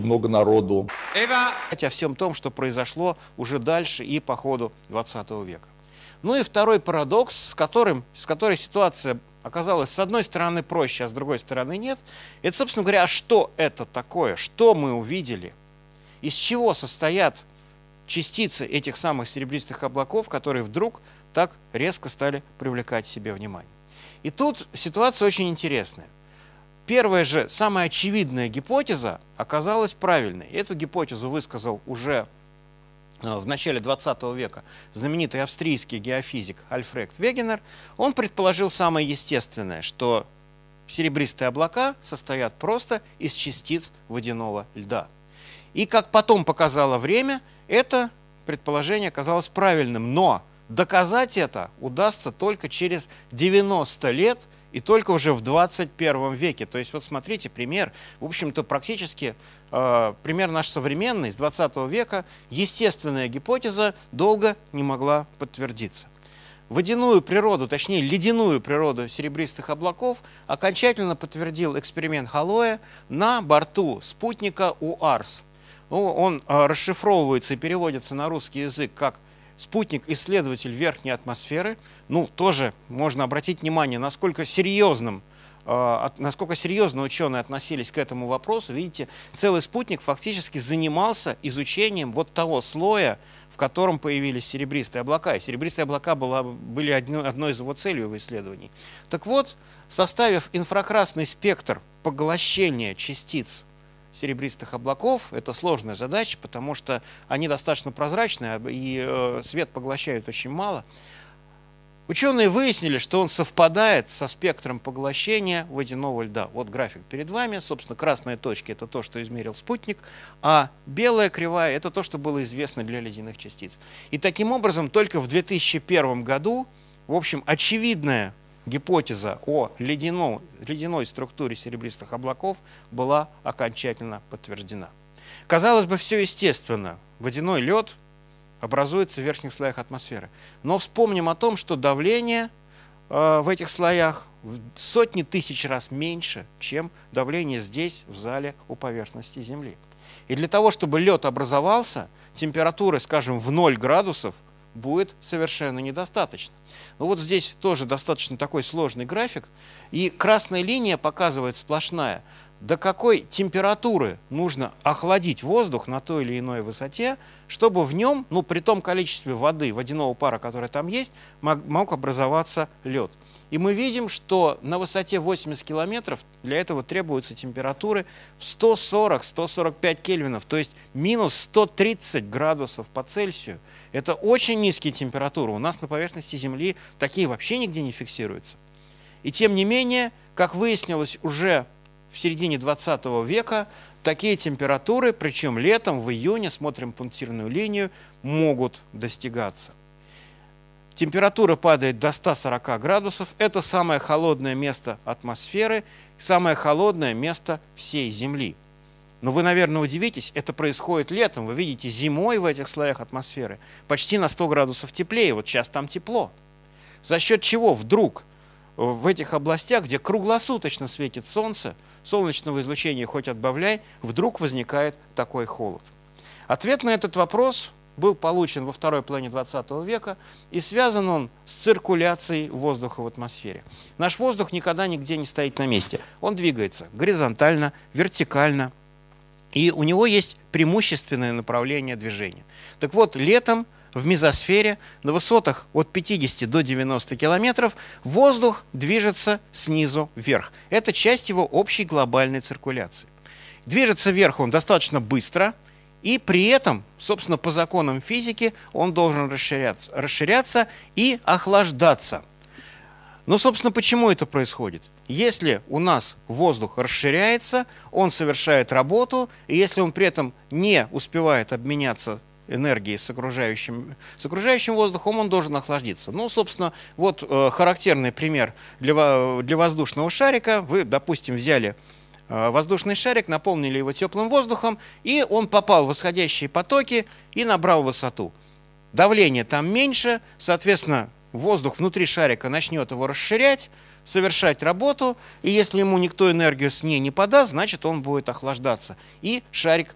много народу. О всем том, что произошло уже дальше и по ходу 20 века. Ну и второй парадокс, с которой ситуация оказалась с одной стороны проще, а с другой стороны нет, это, собственно говоря, а что это такое, что мы увидели, из чего состоят частицы этих самых серебристых облаков, которые вдруг так резко стали привлекать к себе внимание. И тут ситуация очень интересная. Первая же, самая очевидная гипотеза оказалась правильной. Эту гипотезу высказал уже в начале 20 века знаменитый австрийский геофизик Альфред Вегенер. Он предположил самое естественное, что серебристые облака состоят просто из частиц водяного льда. И как потом показало время, это предположение оказалось правильным, но доказать это удастся только через 90 лет и только уже в 21 веке. То есть вот смотрите, пример, в общем-то практически пример наш современный, с 20 века, естественная гипотеза долго не могла подтвердиться. Водяную природу, точнее ледяную природу серебристых облаков окончательно подтвердил эксперимент Халлоя на борту спутника УАРС. Он расшифровывается и переводится на русский язык как спутник-исследователь верхней атмосферы. Ну, тоже можно обратить внимание, насколько серьезно ученые относились к этому вопросу. Видите, целый спутник фактически занимался изучением вот того слоя, в котором появились серебристые облака. И серебристые облака были одной из его целей в исследовании. Так вот, составив инфракрасный спектр поглощения частиц серебристых облаков, это сложная задача, потому что они достаточно прозрачные и свет поглощают очень мало. Ученые выяснили, что он совпадает со спектром поглощения водяного льда. Вот график перед вами, собственно, красные точки – это то, что измерил спутник, а белая кривая – это то, что было известно для ледяных частиц. И таким образом только в 2001 году, в общем, очевидная гипотеза о ледяной структуре серебристых облаков была окончательно подтверждена. Казалось бы, все естественно. Водяной лед образуется в верхних слоях атмосферы. Но вспомним о том, что давление в этих слоях в сотни тысяч раз меньше, чем давление здесь, в зале, у поверхности Земли. И для того, чтобы лед образовался, температуры, скажем, в 0 градусов, будет совершенно недостаточно. Но вот здесь тоже достаточно такой сложный график, и красная линия показывает сплошная, до какой температуры нужно охладить воздух на той или иной высоте, чтобы в нем, ну при том количестве воды, водяного пара, который там есть, мог образоваться лед. И мы видим, что на высоте 80 километров для этого требуются температуры в 140-145 кельвинов, то есть минус 130 градусов по Цельсию. Это очень низкие температуры. У нас на поверхности Земли такие вообще нигде не фиксируются. И тем не менее, как выяснилось уже в середине 20 века, такие температуры, причем летом, в июне, смотрим пунктирную линию, могут достигаться. Температура падает до 140 градусов. Это самое холодное место атмосферы, самое холодное место всей Земли. Но вы, наверное, удивитесь, это происходит летом. Вы видите, зимой в этих слоях атмосферы почти на 100 градусов теплее. Вот сейчас там тепло. За счет чего вдруг в этих областях, где круглосуточно светит солнце, солнечного излучения хоть отбавляй, вдруг возникает такой холод? Ответ на этот вопрос был получен во второй половине 20 века, и связан он с циркуляцией воздуха в атмосфере. Наш воздух никогда нигде не стоит на месте. Он двигается горизонтально, вертикально, и у него есть преимущественное направление движения. Так вот, летом в мезосфере на высотах от 50 до 90 километров воздух движется снизу вверх. Это часть его общей глобальной циркуляции. Движется вверх он достаточно быстро, и при этом, собственно, по законам физики он должен расширяться и охлаждаться. Но, собственно, почему это происходит? Если у нас воздух расширяется, он совершает работу, и если он при этом не успевает обменяться энергией с окружающим воздухом, он должен охладиться. Ну, собственно, вот характерный пример для воздушного шарика. Вы, допустим, взяли воздушный шарик, наполнили его теплым воздухом, и он попал в восходящие потоки и набрал высоту. Давление там меньше, соответственно, воздух внутри шарика начнет его расширять, совершать работу, и если ему никто энергию с ней не подаст, значит он будет охлаждаться, и шарик